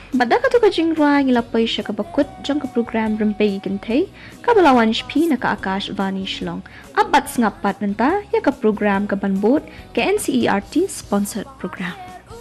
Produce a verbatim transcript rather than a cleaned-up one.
Bada ka tu ka jingra ngilapay siya kabakut jang ka program rempegi kintay kabalawan shpi na ka akash vanish long apat ngapat nanta ya ka program ka banbot ka N C E R T sponsored program.